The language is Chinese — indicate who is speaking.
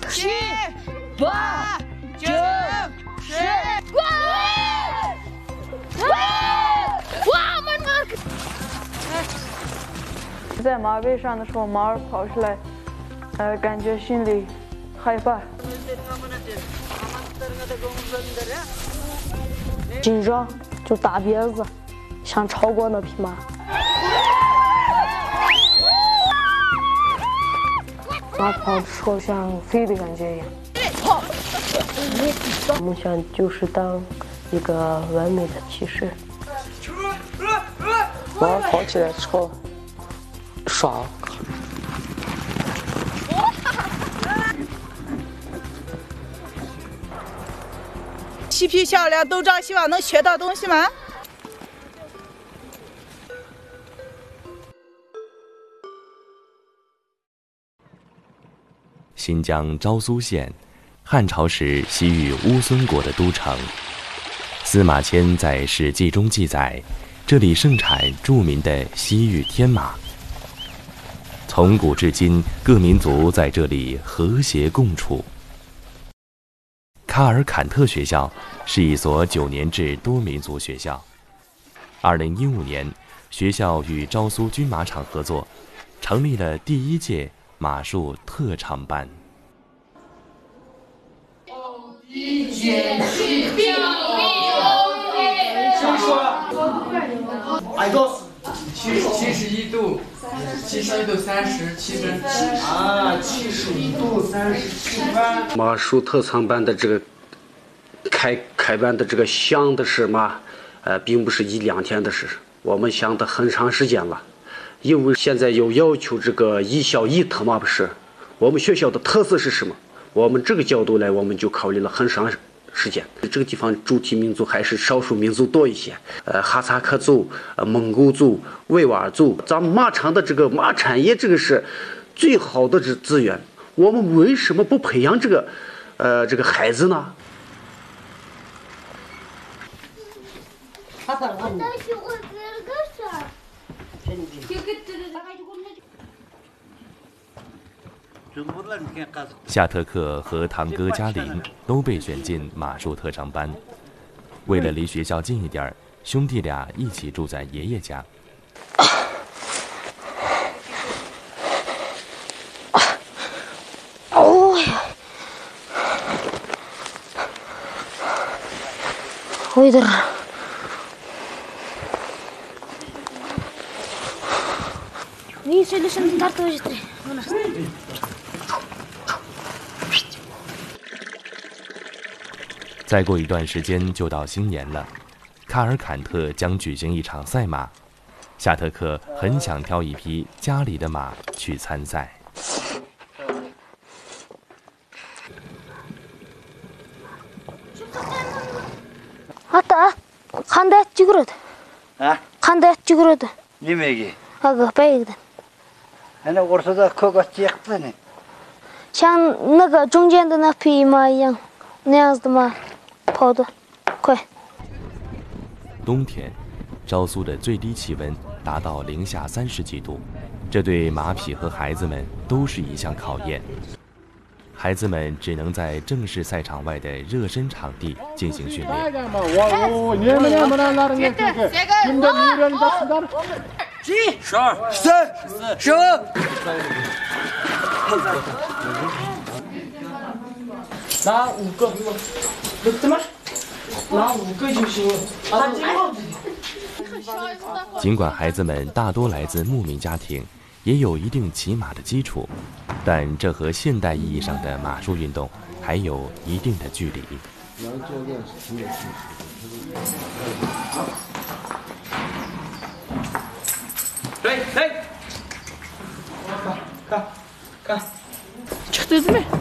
Speaker 1: 7、8、9、10。哇，
Speaker 2: 在马背上的时候，马儿跑出来，感觉心里害怕，
Speaker 3: 紧张，就打别子，想超过那匹马。马跑之后像飞的感觉一样。梦想就是当一个完美的骑士。
Speaker 4: 马跑起来之后，爽。
Speaker 1: 嬉皮笑脸，东张西望，能学到东西吗？
Speaker 5: 新疆昭苏县，汉朝时西域乌孙国的都城。司马迁在《史记》中记载，这里盛产著名的西域天马。从古至今，各民族在这里和谐共处。卡尔坎特学校是一所9年制多民族学校。2015年，学校与昭苏军马场合作，成立了第1届马术特长班。
Speaker 6: 71度37分
Speaker 7: 啊，71度37分。马术特长班的这个开班的这个想的是嘛，并不是1、2天的事，我们想的很长时间了，因为现在又要求这个一校一特嘛，不是？我们学校的特色是什么？我们这个角度来，我们就考虑了很长时间。这个地方主体民族还是少数民族多一些，哈萨克族、蒙古族、维吾尔族。咱们马场的这个马产业，这个是最好的资源。我们为什么不培养这个孩子呢？
Speaker 5: 夏特克和堂哥加林都被选进马术特长班。为了离学校近一点，兄弟俩一起住在爷爷家。
Speaker 3: 哦呀，有点。你这里是哪儿东西的？
Speaker 5: 再过一段时间就到新年了，卡尔坎特将举行一场赛马。夏特克很想挑一匹家里的马去参赛。
Speaker 3: 아따, 한대 찌그러다.
Speaker 8: 아?
Speaker 3: 한대 찌그러다.
Speaker 8: 니메기.
Speaker 3: 아그 빼거든.
Speaker 8: 아니 오르서다 그거 찌악더니.
Speaker 3: 像那个中间的那匹马一样，那样子的马，跑得快。
Speaker 5: 冬天，昭苏的最低气温达到零下30几度，这对马匹和孩子们都是一项考验。孩子们只能在正式赛场外的热身场地进行训练。
Speaker 4: 拿5个，怎么？拿5个就行了。
Speaker 5: 尽管孩子们大多来自牧民家庭，也有一定骑马的基础，但这和现代意义上的马术运动还有一定的距离。
Speaker 4: 看，这对子没？